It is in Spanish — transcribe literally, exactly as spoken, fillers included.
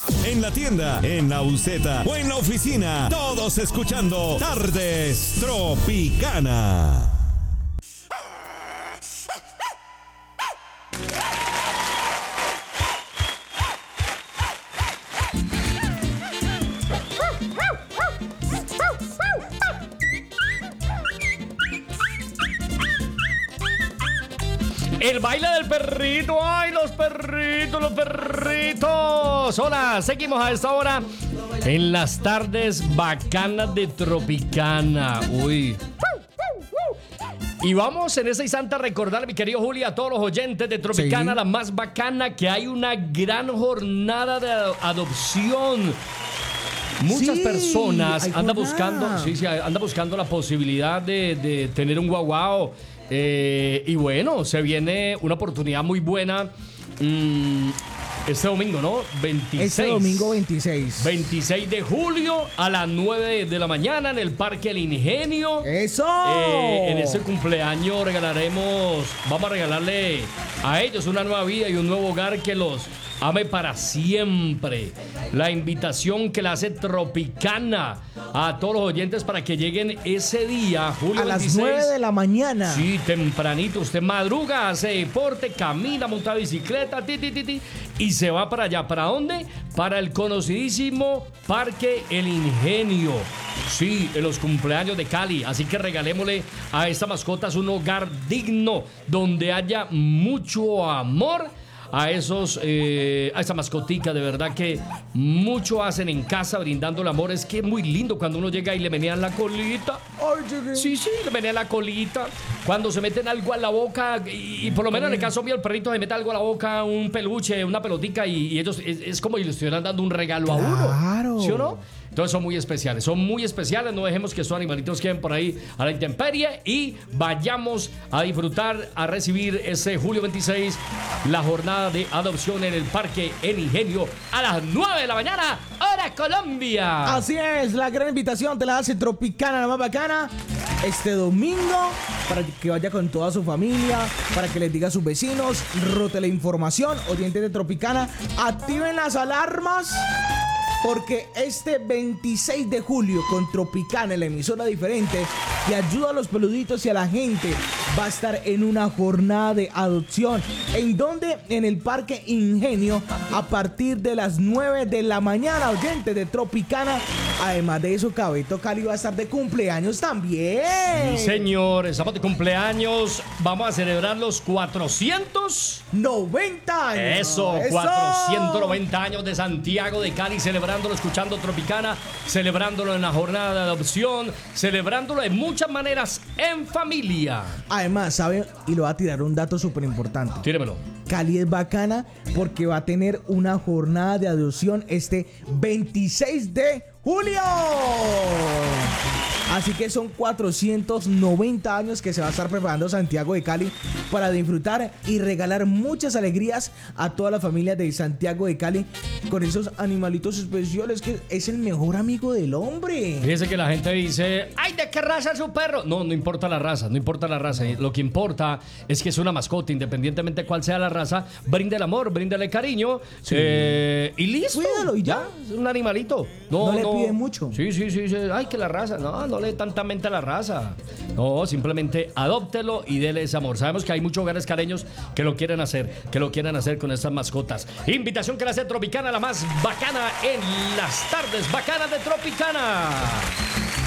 En la tienda, en la buseta o en la oficina, todos escuchando Tardes Tropicana. El baile del perrito, ay, los perritos, los perritos. Hola, seguimos a esta hora en las tardes bacanas de Tropicana. Uy. Y vamos en ese instante a recordar, mi querido Juli, a todos los oyentes de Tropicana, sí, la más bacana, que hay una gran jornada de adopción. Muchas sí, personas andan buscando, sí, sí, anda buscando la posibilidad de, de tener un guaguao. Eh, y bueno, se viene una oportunidad muy buena mmm, este domingo, ¿no? veintiséis. Este domingo veintiséis. veintiséis de julio a las nueve de la mañana en el Parque El Ingenio. ¡Eso! Eh, en ese cumpleaños regalaremos, vamos a regalarle a ellos una nueva vida y un nuevo hogar que los ame para siempre. La invitación que le hace Tropicana a todos los oyentes para que lleguen ese día, julio a veintiséis. Las nueve de la mañana. Sí, tempranito. Usted madruga, hace deporte, camina, monta bicicleta, ti, ti, ti, ti, y se va para allá. ¿Para dónde? Para el conocidísimo Parque El Ingenio. Sí, en los cumpleaños de Cali. Así que regalémosle a esta mascota un hogar digno donde haya mucho amor. A esos, eh, a esa mascotica, de verdad que mucho hacen en casa brindando el amor. Es que es muy lindo cuando uno llega y le menean la colita. Sí, sí, le menean la colita. Cuando se meten algo a la boca, y, y por lo menos en el caso mío, el perrito se mete algo a la boca, un peluche, una pelotica, y, y ellos, es, es como si le estuvieran dando un regalo a uno. Claro. ¿Sí o no? Entonces son muy especiales, son muy especiales. No dejemos que estos animalitos queden por ahí a la intemperie y vayamos a disfrutar, a recibir ese julio veintiséis la jornada de adopción en el Parque El Ingenio a las nueve de la mañana, hora Colombia. Así es, la gran invitación te la hace Tropicana, la más bacana, este domingo, para que vaya con toda su familia, para que les diga a sus vecinos, rote la información, oyentes de Tropicana, activen las alarmas. Porque este veintiséis de julio con Tropicana, la emisora diferente, que ayuda a los peluditos y a la gente, va a estar en una jornada de adopción. ¿En dónde? En el Parque Ingenio, a partir de las nueve de la mañana, oyentes de Tropicana. Además de eso, Cabeto Cali va a estar de cumpleaños también. Sí, señor, estamos de cumpleaños. Vamos a celebrar los cuatrocientos noventa años. Eso, Eso. cuatrocientos noventa años de Santiago de Cali, celebrándolo, escuchando Tropicana, celebrándolo en la jornada de adopción, celebrándolo de muchas maneras en familia. Además, ¿sabe? Y le voy a tirar un dato súper importante. Tíремelo. Cali es bacana porque va a tener una jornada de adopción este veintiséis de julio. Así que son cuatrocientos noventa años que se va a estar preparando Santiago de Cali para disfrutar y regalar muchas alegrías a toda la familia de Santiago de Cali con esos animalitos especiales que es el mejor amigo del hombre. Fíjese que la gente dice, ¡ay, de qué raza es su perro! No, no importa la raza, no importa la raza. Lo que importa es que es una mascota, independientemente de cuál sea la raza, brinde el amor, bríndele cariño, sí. eh, y listo. Cuídalo y ya. Es un animalito. No, no le no. pide mucho. Sí, sí, sí, sí. Ay, que la raza. No, no le dé tanta mente a la raza. No, simplemente adóptelo y dele ese amor. Sabemos que hay muchos hogares caleños que lo quieren hacer, que lo quieren hacer con estas mascotas. Invitación que le hace Tropicana, la más bacana en las tardes bacanas de Tropicana.